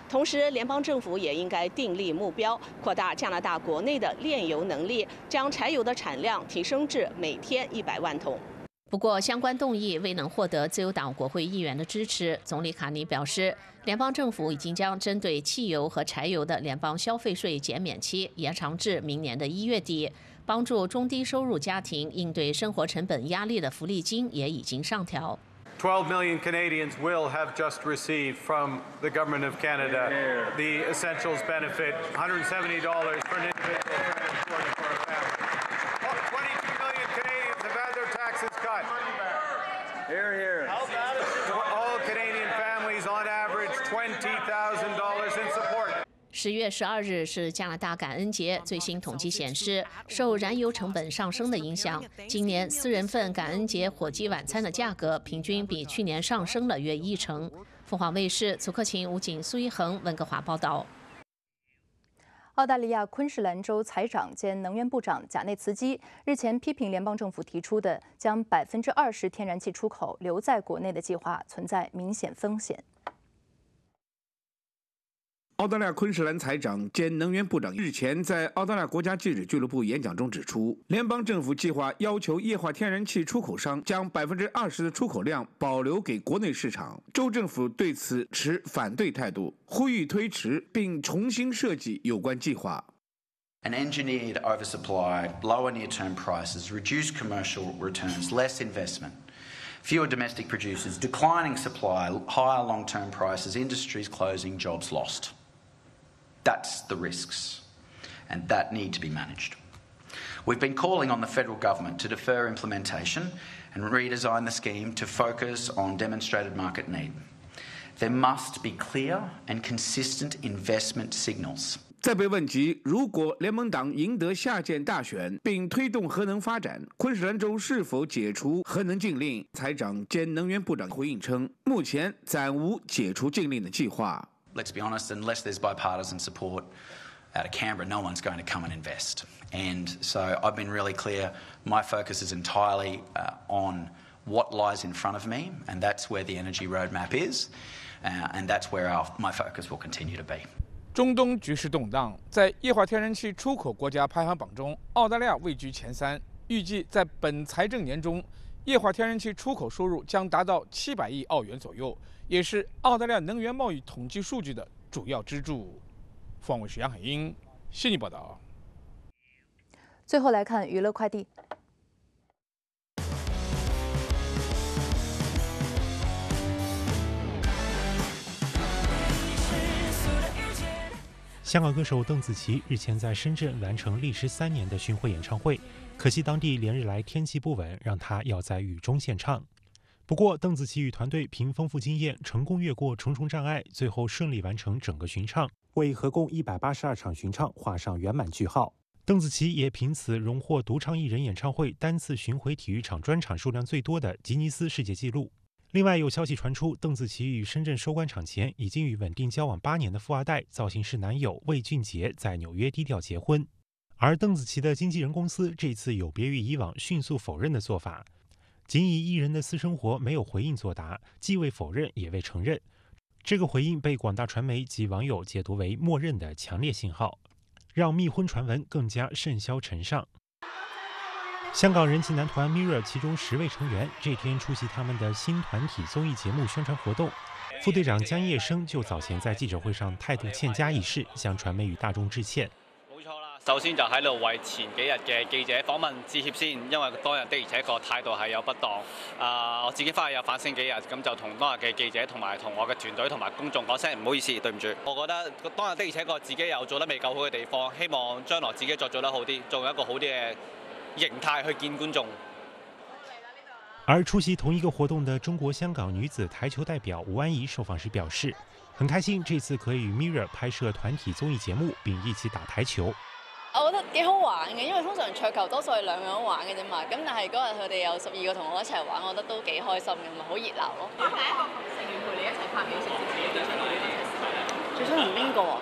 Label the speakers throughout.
Speaker 1: 同时，联邦政府也应该订立目标，扩大加拿大国内的炼油能力，将柴油的产量提升至每天100万桶。不过，相关动议未能获得自由党国会议员的支持。总理卡尼表示，联邦政府已经将针对汽油和柴油的联邦消费税减免期延长至明年的1月底，帮助中低收入家庭应对生活成本压力的福利金也已经上调。
Speaker 2: 12 million Canadians will have just received from the Government of Canada the Essentials benefit, $170 for an individual, $140 for a family. 22 million Canadians have had their taxes cut. Here, here. All Canadian families on average $20,000 in support.
Speaker 1: 10月12日是加拿大感恩节。最新统计显示，受燃油成本上升的影响，今年私人份感恩节火鸡晚餐的价格平均比去年上升了约1成。凤凰卫视祖克勤、吴景、苏一恒、温哥华报道。
Speaker 3: 澳大利亚昆士兰州财长兼能源部长贾内茨基日前批评联邦政府提出的将20%天然气出口留在国内的计划存在明显风险。
Speaker 4: 澳大利亚昆士兰财长兼能源部长日前在澳大利亚国家记者俱乐部演讲中指出，联邦政府计划要求液化天然气出口商将20%的出口量保留给国内市场。州政府对此持反对态度，呼吁推迟并重新设计有关计划。
Speaker 5: An engineered oversupply, lower near-term prices, reduced commercial returns, less investment, fewer domestic producers, declining supply, higher long-term prices, industries closing, jobs lost. That's the risks, and that need to be managed. We've been calling on the federal government to defer implementation and redesign the scheme to focus on demonstrated market need. There must be clear and consistent investment signals.
Speaker 4: 在被问及如果联盟党赢得下届大选并推动核能发展，昆士兰州是否解除核能禁令，财长兼能源部长回应称，目前暂无解除禁令的计划。
Speaker 5: Let's be honest, unless there's bipartisan support out of Canberra, no one's going to come and invest. And so I've been really clear, my focus is entirely on what lies in front of me, and that's where the energy roadmap is, and that's where my focus will continue to be.
Speaker 6: 中东局势动荡，在液化天然气出口国家排行榜中，澳大利亚位居前3。预计在本财政年中，液化天然气出口收入将达到700亿澳元左右，也是澳大利亚能源贸易统计数据的主要支柱。凤凰卫视杨海英悉尼报道。
Speaker 3: 最后来看娱乐快递。
Speaker 7: 香港歌手邓紫棋日前在深圳完成历时3年的巡回演唱会，可惜当地连日来天气不稳，让她要在雨中献唱。不过，邓紫棋与团队凭丰富经验，成功越过重重障碍，最后顺利完成整个巡唱，为合共182场巡唱画上圆满句号。邓紫棋也凭此荣获独唱艺人演唱会单次巡回体育场专场数量最多的吉尼斯世界纪录。另外有消息传出，邓紫棋与深圳收官场前已经与稳定交往8年的富二代造型师男友魏俊杰在纽约低调结婚。而邓紫棋的经纪人公司这次有别于以往迅速否认的做法，仅以艺人的私生活没有回应作答，既未否认也未承认。这个回应被广大传媒及网友解读为默认的强烈信号，让密婚传闻更加甚嚣尘上。香港人气男团 Mirror 其中10位成员这天出席他们的新团体综艺节目宣传活动，副隊長江夜生就早前在記者會上態度欠佳一事，向傳媒與大眾致歉。
Speaker 8: 冇錯啦，首先就喺度為前幾日嘅記者訪問致歉先，因為當日的而且確態度係有不當。我自己翻去有反省幾日，咁就同當日嘅記者同埋同我嘅團隊同埋公眾講聲唔好意思，對唔住。我覺得當日的而且確自己有做得未夠好嘅地方，希望將來自己再做得好啲，做一個好啲嘅形態去見觀眾。
Speaker 7: 而出席同一个活動的中國香港女子台球代表吳安儀受訪時表示，很開心這次可以與 Mirror 拍攝團體綜藝節目，並一起打台球。
Speaker 9: 我覺得幾好玩嘅，因為通常桌球多數係2個人玩嘅啫嘛，咁但係嗰日佢哋有12個同我一齊玩，我覺得都幾開心嘅，好熱鬧咯。第一個成員陪你一齊拍美食節目，最想同邊個啊？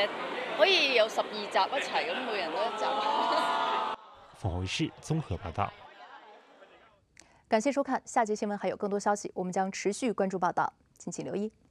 Speaker 9: 可以有12集一齊，咁每人都1集。
Speaker 7: 凤凰衛視綜合報道。
Speaker 3: 感謝收看，下節新聞還有更多消息，我們將持續關注報道，敬請留意。